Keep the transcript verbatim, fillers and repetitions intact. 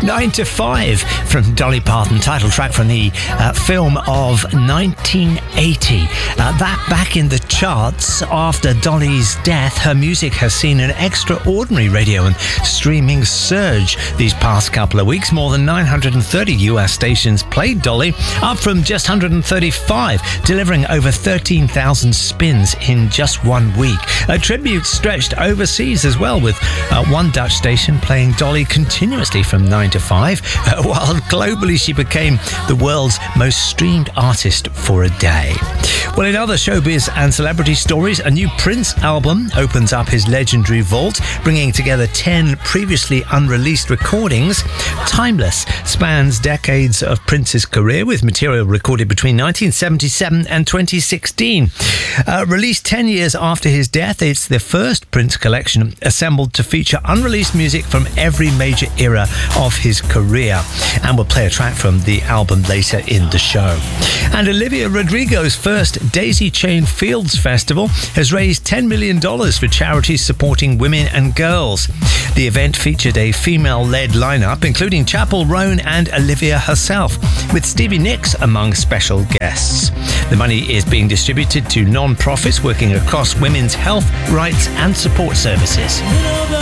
nine to five from Dolly Parton, title track from the uh, film of nineteen eighty. Uh, that back in the charts after Dolly's death, her music has seen an extraordinary radio and streaming surge these past couple of weeks. More than nine hundred thirty U S stations played Dolly, up from just one hundred thirty-five, delivering over thirteen thousand spins in just one week. A tribute stretched overseas as well, with uh, one Dutch station playing Dolly continuously from nine to five, uh, while globally she became the world's most streamed artist for a day. Well, in other showbiz and celebrity stories, a new Prince album opens up his legendary vault, bringing together ten previously unreleased recordings. Timeless spans decades of Prince's career, with material recorded between nineteen seventy-seven and twenty sixteen. Uh, released ten years after his death, it's the first Prince collection assembled to feature unreleased music from every major era of his career. And we'll play a track from the album later in the show. And Olivia Rodrigo's first Daisy Chain Fields Festival has raised ten million dollars for charities supporting women and girls. The event featured a female-led lineup, including Chappell Roan and Olivia herself, with Stevie Nicks among special guests. The money is being distributed to non-profits working across women's health, rights and support services.